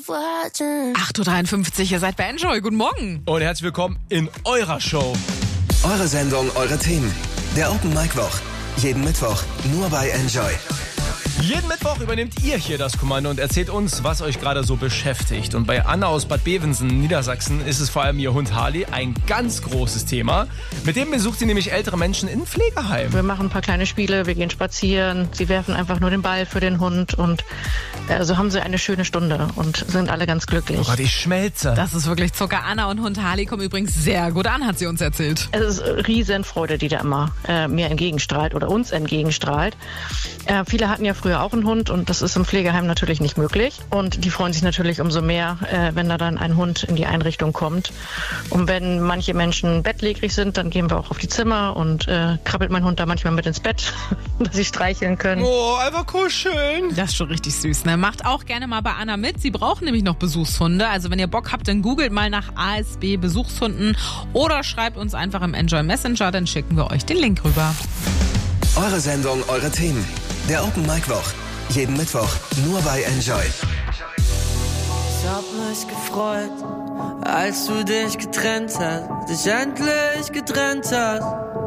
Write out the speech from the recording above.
8:53 Uhr, ihr seid bei Enjoy. Guten Morgen. Und herzlich willkommen in eurer Show. Eure Sendung, eure Themen. Der Open Mic Woch. Jeden Mittwoch nur bei Enjoy. Jeden Mittwoch übernehmt ihr hier das Kommando und erzählt uns, was euch gerade so beschäftigt. Und bei Anna aus Bad Bevensen, Niedersachsen, ist es vor allem ihr Hund Harley ein ganz großes Thema. Mit dem besucht sie nämlich ältere Menschen in Pflegeheimen. Wir machen ein paar kleine Spiele, wir gehen spazieren, sie werfen einfach nur den Ball für den Hund und so haben sie eine schöne Stunde und sind alle ganz glücklich. Oh Gott, ich schmelze. Das ist wirklich Zucker. Anna und Hund Harley kommen übrigens sehr gut an, hat sie uns erzählt. Es ist Riesenfreude, die da immer mir entgegenstrahlt oder uns entgegenstrahlt. Viele hatten ja früher auch einen Hund und das ist im Pflegeheim natürlich nicht möglich. Und die freuen sich natürlich umso mehr, wenn da dann ein Hund in die Einrichtung kommt. Und wenn manche Menschen bettlägerig sind, dann gehen wir auch auf die Zimmer und krabbelt mein Hund da manchmal mit ins Bett, dass sie streicheln können. Oh, einfach kuscheln. Das ist schon richtig süß, ne? Macht auch gerne mal bei Anna mit. Sie brauchen nämlich noch Besuchshunde. Also wenn ihr Bock habt, dann googelt mal nach ASB Besuchshunden oder schreibt uns einfach im Enjoy Messenger, dann schicken wir euch den Link rüber. Eure Sendung, eure Themen. Der Open Mic Woch. Jeden Mittwoch nur bei Enjoy. Ich hab mich gefreut, als du dich getrennt hast, dich endlich getrennt hast.